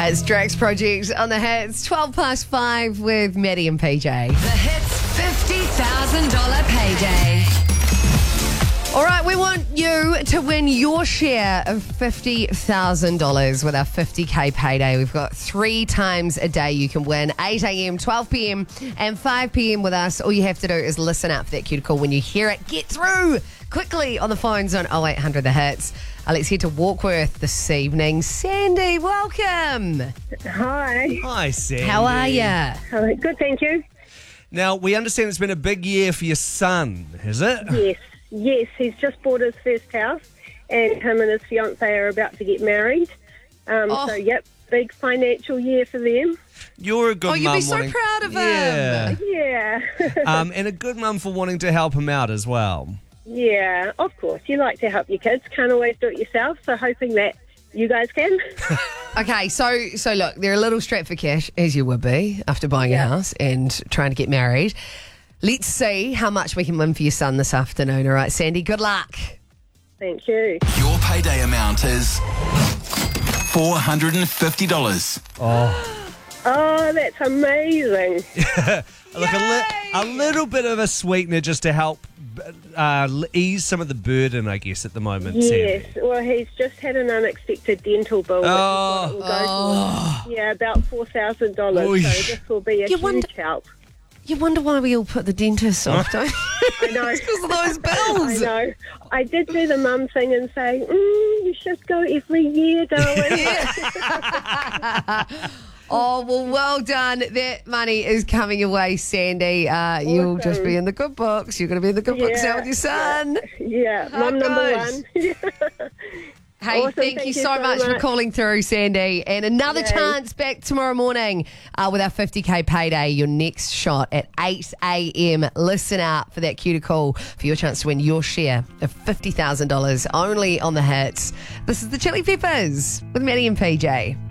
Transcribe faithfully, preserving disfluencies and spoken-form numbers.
It's Drax Project on the hits. twelve past five with Maddie and P J. The Hits fifty thousand dollars payday. All right, we want you to win your share of fifty thousand dollars with our fifty K payday. We've got three times a day you can win, eight a.m, twelve p.m, and five p.m. with us. All you have to do is listen out for that cue call when you hear it. Get through quickly on the phones on oh eight hundred The Hits. Uh, let's head to Warkworth this evening. Sandy, welcome. Hi. Hi, Sandy. How are you? Hello. Good, thank you. Now, we understand it's been a big year for your son, is it? Yes, yes. He's just bought his first house, and him and his fiancée are about to get married. Um, Oh. So, yep, big financial year for them. You're a good Oh, mum. you'd be so wanting- proud of him. Yeah. Yeah. um, and a good mum for wanting to help him out as well. Yeah, of course. You like to help your kids. Can't always do it yourself, so hoping that you guys can. Okay, so so look, they're a little strapped for cash, as you would be after buying a Yeah. house and trying to get married. Let's see how much we can win for your son this afternoon. All right, Sandy, good luck. Thank you. Your payday amount is four hundred fifty dollars. Oh, that's amazing. Look, a, li- a little bit of a sweetener just to help uh, ease some of the burden, I guess, at the moment, Yes, Sandy. well, he's just had an unexpected dental bill. which is Oh. what it will go to. Yeah, about four thousand dollars, Oy. so this will be a You huge wonder- help. You wonder why we all put the dentist off, don't you? I know. Because of those I bills. know. I did do the mum thing and say, mm, you should go every year, darling. Oh, well, well done. That money is coming your way, Sandy. Uh, You'll just Awesome. be in the good books. You're going to be in the good books Yeah, now with your son. Yeah, How mum number good. one. Hey, Awesome, thank, you so much, for much. calling through, Sandy. And another Yay. chance back tomorrow morning uh, with our fifty K payday. Your next shot at eight a.m. Listen out for that cue to call for your chance to win your share of fifty thousand dollars only on the hits. This is the Chili Peppers with Maddie and P J.